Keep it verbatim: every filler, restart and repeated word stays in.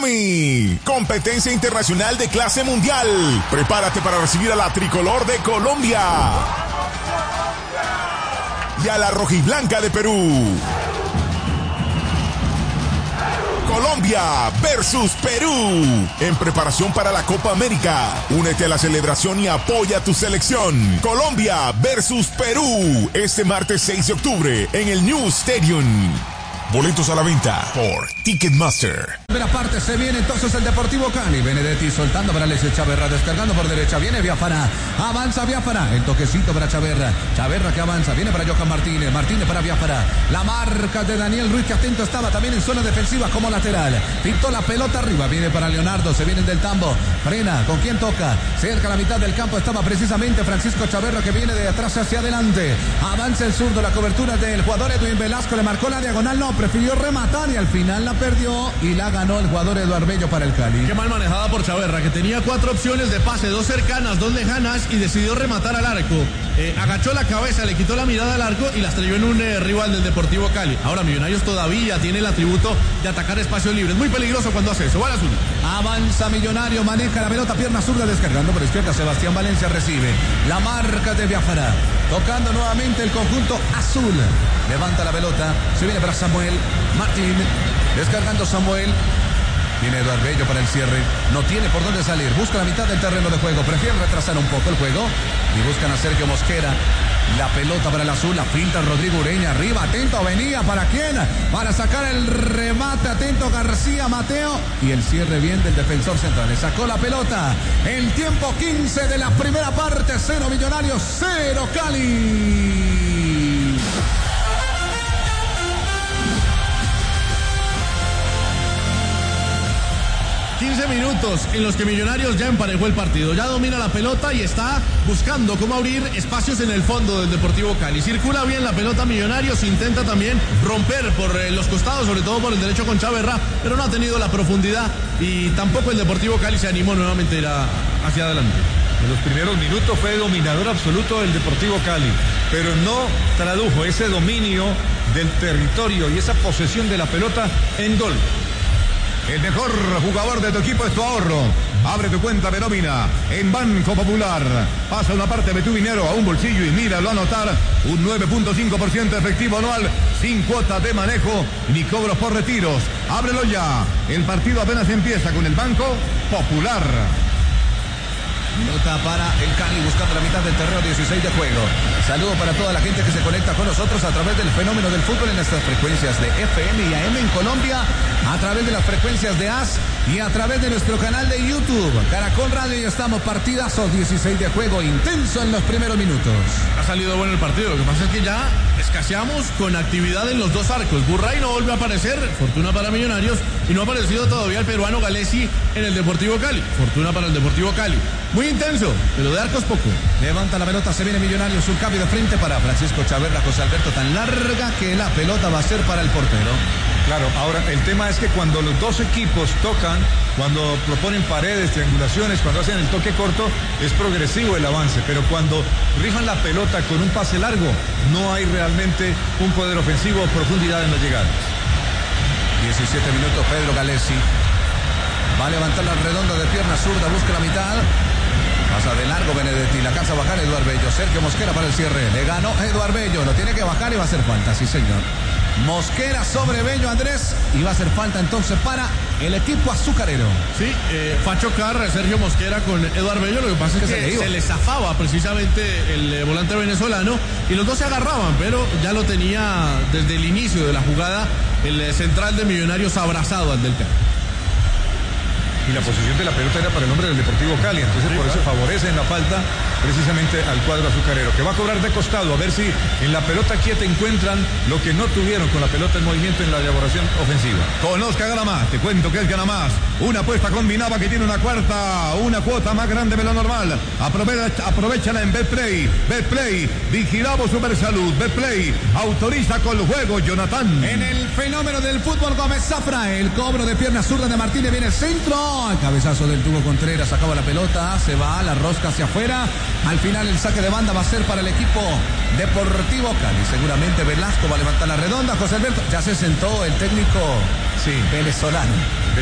Miami. Competencia internacional de clase mundial. Prepárate para recibir a la tricolor de Colombia y a la rojiblanca de Perú. Colombia versus Perú, en preparación para la Copa América. Únete a la celebración y apoya a tu selección. Colombia versus Perú, este martes seis de octubre en el New Stadium. Boletos a la venta por Ticketmaster. Primera parte, se viene entonces el Deportivo Cali. Benedetti soltando para Alexis Chaverra, descargando por derecha. Viene Biafara, avanza Biafara. El toquecito para Chaverra. Chaverra que avanza, viene para Johan Martínez. Martínez para Biafara. La marca de Daniel Ruiz, que atento estaba también en zona defensiva como lateral. Pintó la pelota arriba, viene para Leonardo. Se viene del tambo. Frena, ¿con quién toca? Cerca a la mitad del campo estaba precisamente Francisco Chaverra, que viene de atrás hacia adelante. Avanza el zurdo, la cobertura del jugador Edwin Velasco. Le marcó la diagonal, no, prefirió rematar y al final la perdió y la ganó el jugador Eduardo Bello para el Cali. Qué mal manejada por Chaverra, que tenía cuatro opciones de pase, dos cercanas, dos lejanas, y decidió rematar al arco. Eh, agachó la cabeza, le quitó la mirada al arco y la estrelló en un eh, rival del Deportivo Cali. Ahora Millonarios todavía tiene el atributo de atacar espacios libres. Muy peligroso cuando hace eso. Va la zurda. Avanza Millonario, maneja la pelota, pierna zurda, descargando por izquierda. Sebastián Valencia recibe la marca de Biafara. Tocando nuevamente el conjunto azul. Levanta la pelota, se viene para Samuel Martín. Descargando Samuel. Viene Eduardo Bello para el cierre. No tiene por dónde salir. Busca la mitad del terreno de juego. Prefieren retrasar un poco el juego. Y buscan a Sergio Mosquera. La pelota para el azul. La pinta Rodrigo Ureña. Arriba. Atento. Venía. ¿Para quién? Para sacar el remate. Atento García Mateo. Y el cierre bien del defensor central. Le sacó la pelota. El tiempo quince de la primera parte. Cero Millonarios. Cero Cali. quince minutos en los que Millonarios ya emparejó el partido, ya domina la pelota y está buscando cómo abrir espacios en el fondo del Deportivo Cali. Circula bien la pelota Millonarios, intenta también romper por eh, los costados, sobre todo por el derecho con Chaverra, pero no ha tenido la profundidad y tampoco el Deportivo Cali se animó nuevamente a ir a, hacia adelante. En los primeros minutos fue dominador absoluto del Deportivo Cali, pero no tradujo ese dominio del territorio y esa posesión de la pelota en gol. El mejor jugador de tu equipo es tu ahorro. Abre tu cuenta de nómina en Banco Popular. Pasa una parte de tu dinero a un bolsillo y míralo anotar. Un nueve punto cinco por ciento efectivo anual, sin cuotas de manejo ni cobros por retiros. Ábrelo ya. El partido apenas empieza con el Banco Popular. Pelota para el Cali, buscando la mitad del terreno, dieciséis de juego. Saludo para toda la gente que se conecta con nosotros a través del fenómeno del fútbol en estas frecuencias de F M y A M en Colombia, a través de las frecuencias de A S y a través de nuestro canal de YouTube, Caracol Radio. Y estamos partidazos, dieciséis de juego, intenso en los primeros minutos. Ha salido bueno el partido, lo que pasa es que ya escaseamos con actividad en los dos arcos. Burray no vuelve a aparecer, fortuna para Millonarios, y no ha aparecido todavía el peruano Galesi en el Deportivo Cali, fortuna para el Deportivo Cali. Muy intenso, pero de arcos poco. Levanta la pelota, se viene Millonarios, un cambio de frente para Francisco Chaverra. José Alberto, tan larga que la pelota va a ser para el portero. Claro, ahora el tema es que cuando los dos equipos tocan, cuando proponen paredes, triangulaciones, cuando hacen el toque corto, es progresivo el avance, pero cuando rifan la pelota con un pase largo, no hay realmente un poder ofensivo o profundidad en las llegadas. diecisiete minutos, Pedro Galesi va a levantar la redonda de pierna zurda, busca la mitad. Pasa de largo Benedetti, la alcanza a bajar Eduardo Bello. Sergio Mosquera para el cierre. Le ganó Eduardo Bello, lo tiene que bajar y va a hacer falta, sí señor. Mosquera sobre Bello, Andrés, y va a hacer falta entonces para el equipo azucarero. Sí, eh, fue a chocar Sergio Mosquera con Eduardo Bello. Lo que pasa es que se, se le zafaba precisamente el eh, volante venezolano y los dos se agarraban, pero ya lo tenía desde el inicio de la jugada el eh, central de Millonarios abrazado al del Cali. Y la posición de la pelota era para el hombre del Deportivo Cali, entonces sí, por claro. Eso favorecen la falta precisamente al cuadro azucarero, que va a cobrar de costado, a ver si en la pelota quieta encuentran lo que no tuvieron con la pelota en movimiento en la elaboración ofensiva. Conozca Gana Más, te cuento que es Gana Más, una apuesta combinada que tiene una cuarta, una cuota más grande de lo normal. Aprovecha, aprovechala en Betplay. Betplay, vigilamos Supersalud. Betplay, autoriza con el juego, Jonathan. En el fenómeno del fútbol, Gómez Zafra, el cobro de pierna zurda de Martínez, viene el centro. El cabezazo del Tubo Contreras, acaba la pelota, se va, la rosca hacia afuera. Al final el saque de banda va a ser para el equipo Deportivo Cali. Seguramente Velasco va a levantar la redonda. José Alberto, ya se sentó el técnico sí. venezolano.